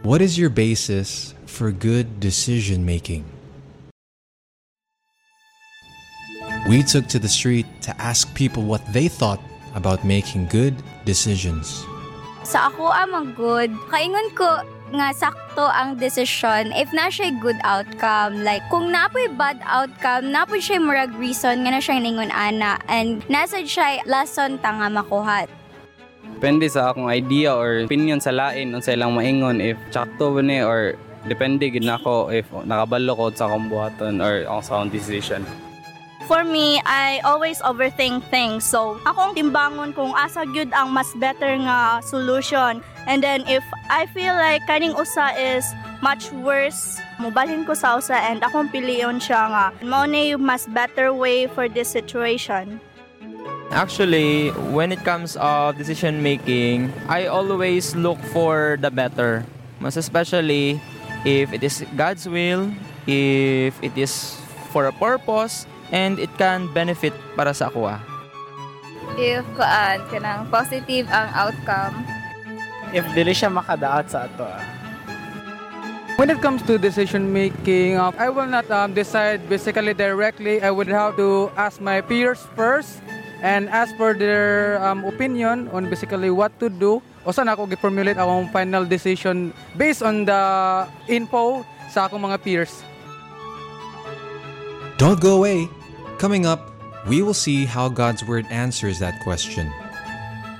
What is your basis for good decision making? We took to the street to ask people what they thought about making good decisions. Sa ako amang good, kaingon ko nga sakto ang desisyon if na siya good outcome. Like, kung napoy bad outcome, napoy siya murag reason nga na siya ningon ana and nasa siya lesson ta nga makuhat. Depende sa akong idea or opinion sa lain unsa ilang maingon if sakto ba ni or depende gid nako if nakabalo ko sa akong buhaton or ang sa akong decision. For me, I always overthink things. So, akong timbangon kung asa gyud ang mas better nga solution. And then if I feel like kaning usa is much worse, mobalhin ko sa usa and akong piliyon siya nga mao na yung mas better way for this situation. Actually, when it comes of decision making, I always look for the better. Mas especially if it is God's will, if it is for a purpose, and it can benefit para sa ako. If kanang positive ang outcome. If dili siya makadaot sa ato. When it comes to decision making, I will not decide basically directly. I would have to ask my peers first and ask for their opinion on basically what to do. O saan ako gi-formulate akong final decision based on the info sa akong mga peers. Don't go away. Coming up, we will see how God's Word answers that question.